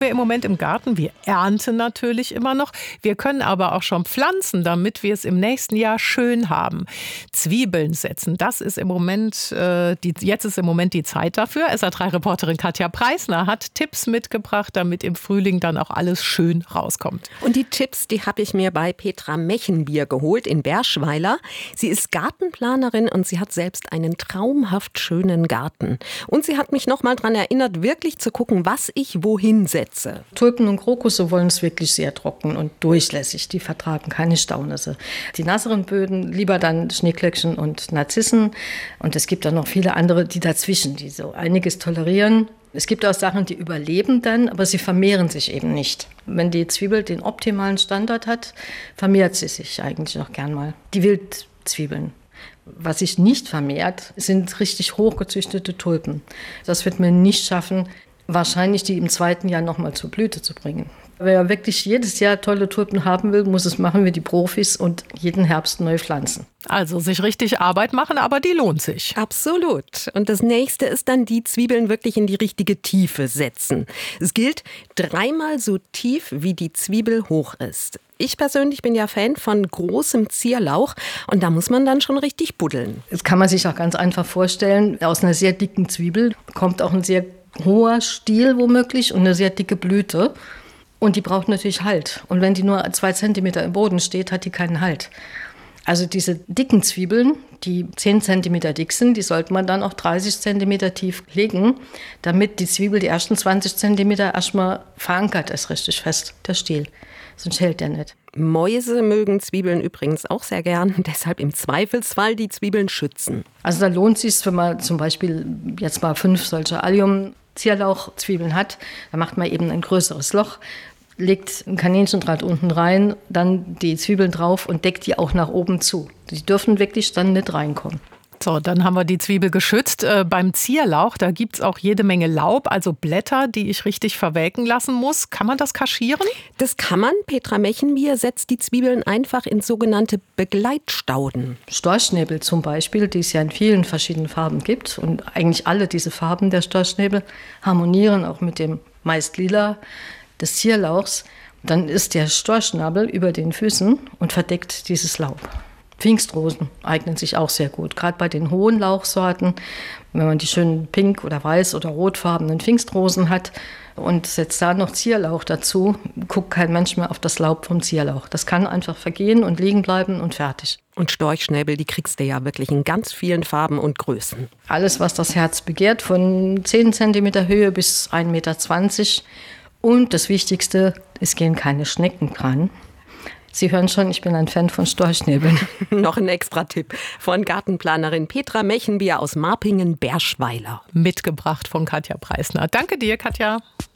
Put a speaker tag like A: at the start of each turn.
A: Im Moment im Garten. Wir ernten natürlich immer noch. Wir können aber auch schon pflanzen, damit wir es im nächsten Jahr schön haben. Zwiebeln setzen, das ist im Moment, jetzt ist im Moment die Zeit dafür. SA3-Reporterin Katja Preisner hat Tipps mitgebracht, damit im Frühling dann auch alles schön rauskommt.
B: Und die Tipps, die habe ich mir bei Petra Mechenbier geholt in Berschweiler. Sie ist Gartenplanerin und sie hat selbst einen traumhaft schönen Garten. Und sie hat mich noch mal daran erinnert, wirklich zu gucken, was ich wohin setze.
C: Tulpen und Krokusse wollen es wirklich sehr trocken und durchlässig. Die vertragen keine Staunässe. Die nasseren Böden lieber dann Schneeglöckchen und Narzissen. Und es gibt dann noch viele andere, die dazwischen, die so einiges tolerieren. Es gibt auch Sachen, die überleben dann, aber sie vermehren sich eben nicht. Wenn die Zwiebel den optimalen Standard hat, vermehrt sie sich eigentlich noch gern mal. Die Wildzwiebeln. Was sich nicht vermehrt, sind richtig hochgezüchtete Tulpen. Das wird man nicht schaffen, wahrscheinlich die im zweiten Jahr nochmal zur Blüte zu bringen. Wer wirklich jedes Jahr tolle Tulpen haben will, muss es machen wie die Profis und jeden Herbst neu pflanzen.
A: Also sich richtig Arbeit machen, aber die lohnt sich.
B: Absolut. Und das nächste ist dann die Zwiebeln wirklich in die richtige Tiefe setzen. Es gilt 3-mal so tief, wie die Zwiebel hoch ist. Ich persönlich bin ja Fan von großem Zierlauch und da muss man dann schon richtig buddeln.
C: Das kann man sich auch ganz einfach vorstellen. Aus einer sehr dicken Zwiebel kommt auch ein sehr hoher Stiel womöglich und eine sehr dicke Blüte. Und die braucht natürlich Halt. Und wenn die nur 2 Zentimeter im Boden steht, hat die keinen Halt. Also diese dicken Zwiebeln, die 10 Zentimeter dick sind, die sollte man dann auch 30 Zentimeter tief legen, damit die Zwiebel die ersten 20 Zentimeter erstmal verankert ist, richtig fest, der Stiel. Sonst hält der nicht.
B: Mäuse mögen Zwiebeln übrigens auch sehr gern, deshalb im Zweifelsfall die Zwiebeln schützen.
C: Also da lohnt es sich, wenn man zum Beispiel jetzt mal 5 solche Allium-Zierlauchzwiebeln hat, dann macht man eben ein größeres Loch, legt ein Kaninchendraht unten rein, dann die Zwiebeln drauf und deckt die auch nach oben zu. Die dürfen wirklich dann nicht reinkommen.
A: So, dann haben wir die Zwiebel geschützt. Beim Zierlauch, da gibt es auch jede Menge Laub, also Blätter, die ich richtig verwelken lassen muss. Kann man das kaschieren?
B: Das kann man. Petra Mechenbier setzt die Zwiebeln einfach in sogenannte Begleitstauden.
C: Storchschnäbel zum Beispiel, die es ja in vielen verschiedenen Farben gibt. Und eigentlich alle diese Farben der Storchschnäbel harmonieren auch mit dem meist lila des Zierlauchs. Dann ist der Storchschnabel über den Füßen und verdeckt dieses Laub. Pfingstrosen eignen sich auch sehr gut, gerade bei den hohen Lauchsorten. Wenn man die schönen pink- oder weiß- oder rotfarbenen Pfingstrosen hat und setzt da noch Zierlauch dazu, guckt kein Mensch mehr auf das Laub vom Zierlauch. Das kann einfach vergehen und liegen bleiben und fertig.
B: Und Storchschnäbel, die kriegst du ja wirklich in ganz vielen Farben und Größen.
C: Alles, was das Herz begehrt, von 10 cm Höhe bis 1,20 Meter. Und das Wichtigste, es gehen keine Schnecken dran. Sie hören schon, ich bin ein Fan von Storchschnäbeln.
B: Noch ein extra Tipp von Gartenplanerin Petra Mechenbier aus Marpingen-Berschweiler.
A: Mitgebracht von Katja Preisner. Danke dir, Katja.